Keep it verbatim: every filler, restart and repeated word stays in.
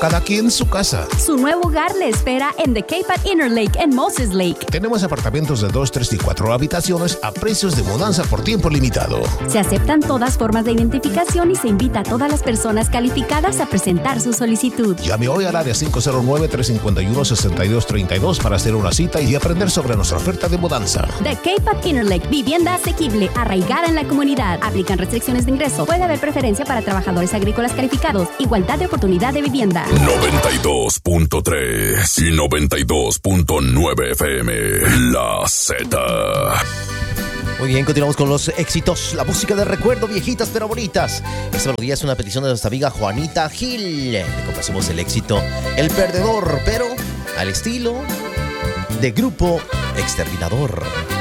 cada quien su casa. Su nuevo hogar le espera en The Cape at Inner Lake en Moses Lake. Tenemos apartamentos de dos, tres y cuatro habitaciones a precios de mudanza por tiempo limitado. Se aceptan todas formas de identificación y se invita a todas las personas calificadas a presentar su solicitud. Llame hoy al área cinco cero nueve, tres cinco uno, seis dos tres dos para hacer una cita y aprender sobre nuestra oferta de mudanza. The Cape at Inner Lake, vivienda asequible, arraigada en la comunidad. Aplican restricciones de ingreso. Puede haber preferencia para trabajadores agrícolas calificados. Igualdad de oportunidad de vivienda. noventa y dos punto tres y noventa y dos punto nueve F M. La Z. Muy bien, continuamos con los éxitos. La música de recuerdo, viejitas pero bonitas. Esta melodía es una petición de nuestra amiga Juanita Gil. Le complacimos el éxito El Perdedor, pero al estilo de Grupo Exterminador.